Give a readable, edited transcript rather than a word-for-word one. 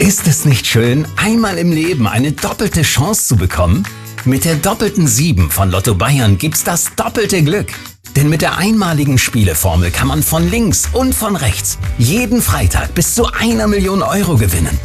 Ist es nicht schön, einmal im Leben eine doppelte Chance zu bekommen? Mit der doppelten 7 von Lotto Bayern gibt's das doppelte Glück. Denn mit der einmaligen Spieleformel kann man von links und von rechts jeden Freitag bis zu 1 Million Euro gewinnen.